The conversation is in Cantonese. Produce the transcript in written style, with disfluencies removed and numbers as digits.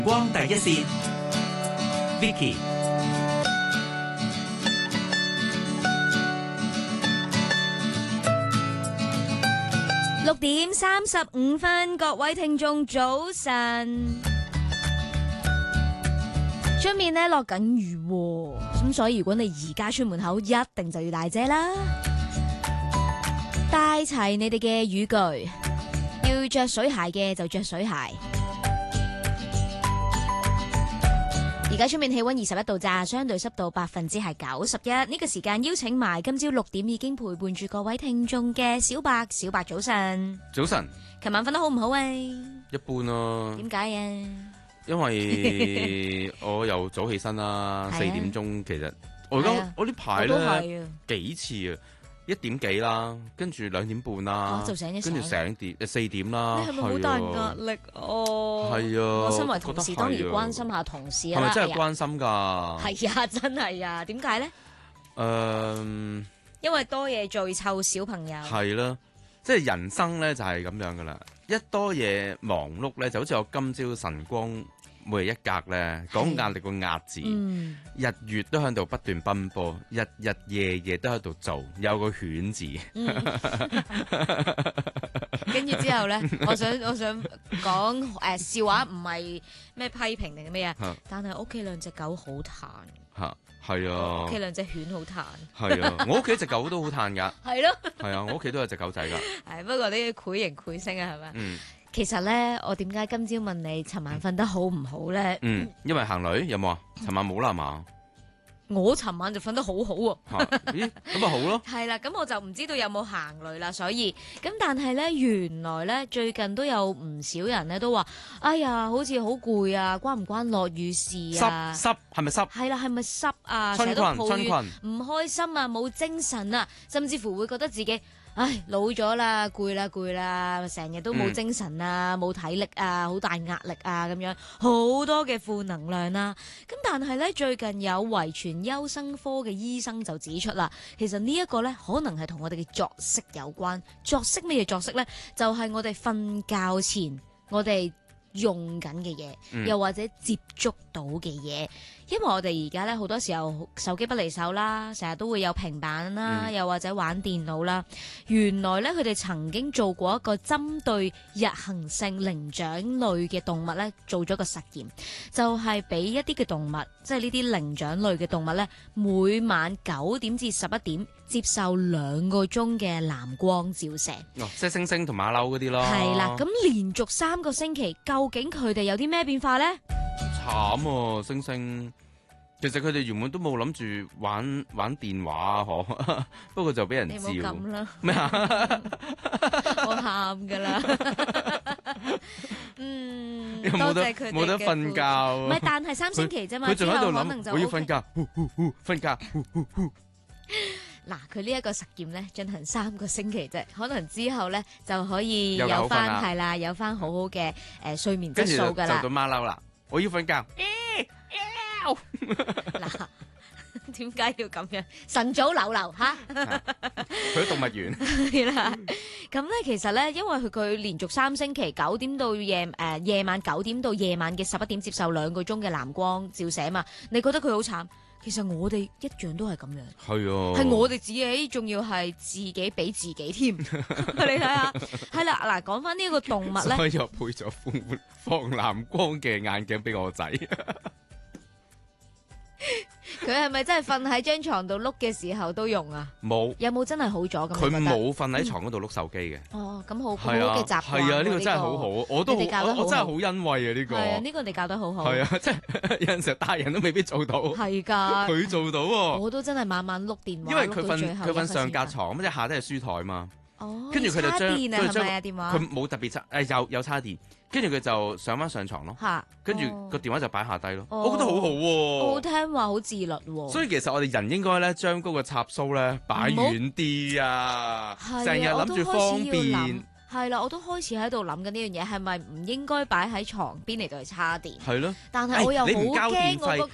光第一線 Vicky。 6:35，各位聽眾早晨。出面呢落緊雨喎，咁所以如果你而家出門口，一定就要帶遮啦，帶齊你哋嘅雨具，要着水鞋嘅就着水鞋。而家出面氣溫21度咋，相對濕度91%。呢個時間邀請埋今朝6點已經陪伴住各位聽眾嘅小白早晨。 早晨， 琴晚瞓得好唔好啊？ 一般咯。 點解啊？ 因為我又早起身啦，4點鐘其實我呢排咧幾次啊，1點幾啦，跟住2點半啦， 就醒一跟住4點啦。 你係咪好大壓力哦？ 係啊， 我身為同事當然關心下同事啦。 係咪真係關心㗎？ 係啊，真係啊，點解咧？因為多嘢做，湊小朋友。 係啦，即係人生咧就係咁樣㗎啦。一多嘢忙碌咧，就好似我今朝晨光每日一格咧，講壓力個壓字，日月都喺度不斷奔波，日日夜夜都喺度做，有個犬字。 跟住之後咧，我想講笑話，唔係咩批評定係咩啊？但係屋企兩隻狗好嘆。 嚇，係啊！ 屋企兩隻犬好嘆。 係啊，我屋企隻狗都好嘆㗎。 係咯。 係啊，我屋企都有隻狗仔㗎。 係，不過啲繪形繪聲啊，係咪？ 嗯。 其實咧，我點解今朝問你尋晚瞓得好唔好咧？ 因為行雷有冇啊？尋晚冇啦嘛。 我尋晚就瞓得好好喎。 咦，咁咪好咯。 係啦，咁我就唔知道有冇行雷啦，所以咁但係咧，原來咧最近都有唔少人咧都話，哎呀，好似好攰啊，關唔關落雨事啊？ 濕係咪濕？ 係啦，係咪濕啊？ 春成日都抱怨困， 唔開心啊，冇精神啊，甚至乎會覺得自己，唉，老咗啦，攰啦，成日都冇精神啊，冇體力啊，好大壓力啊，咁樣好多嘅負能量啦。咁但係咧，最近有遺傳優生科嘅醫生就指出啦，其實呢一個咧可能係同我哋嘅作息有關。作息咩嘢作息咧？就係我哋瞓覺前我哋用緊嘅嘢，又或者接觸到嘅嘢。因為我哋而家咧好多時候手機不離手啦，成日都會有平板啦，又或者玩電腦啦。原來咧佢哋曾經做過一個針對日行性靈長類嘅動物咧，做咗個實驗，就係俾一啲嘅動物，即係呢啲靈長類嘅動物咧，每晚9點至11點接受2個鐘嘅藍光照射。 即係猩猩同馬騮嗰啲咯。 係啦，咁連續3個星期，究竟佢哋有啲咩變化咧？ 慘喎，猩猩。其實佢哋原本都冇諗住玩電話啊，不過就俾人照。 你唔好咁啦。 咩啊？ 我喊噶啦。多謝佢哋冇得瞓覺。 唔係，但係3星期啫嘛。 佢仲喺度諗， 我要瞓覺，瞓覺。 嗱，佢呢一個實驗咧進行3個星期啫，可能之後咧就可以有翻係啦，有翻好好嘅睡眠質素噶啦。 跟住就到馬騮啦，我要瞓覺。 嗱，點解要咁樣晨早流流吓？ 去動物園係啦，咁咧其實咧，因為佢連續3星期9點到夜晚9點到夜晚嘅11點接受2個鐘嘅藍光照射嘛，你覺得佢好慘？其實我哋一樣都係咁樣，係啊， 係我哋自己，仲要係自己俾自己添。你睇下，係啦，嗱，講翻呢個動物咧， 所以又配咗防藍光嘅眼鏡俾我仔。 佢係咪真係瞓喺張床度碌嘅時候都用啊？ 冇， 有冇真係好咗咁？ 佢冇瞓喺床嗰度碌手機嘅。 哦，咁好好嘅習慣。 係啊，呢個真係好好，我真係好欣慰啊！呢個係啊，呢個你教得好好。 係啊，即係有陣時大人都未必做到。 係㗎， 佢做到喎。 我都真係晚晚碌電話。 因為佢瞓上格床，咁即係下低係書台嘛。 哦， 跟住佢就將電話佢冇特別插，有插電，跟住佢就上床咯。跟住個電話就擺下低咯。我覺得好好喎， 好聽話，好自律喎。 所以其實我哋人應該咧將嗰個插蘇咧擺遠啲啊，成日諗住方便。 係啦，我都開始喺度諗緊呢樣嘢，係咪唔應該擺喺床邊嚟到去叉電？ 係咯， 但係我又好驚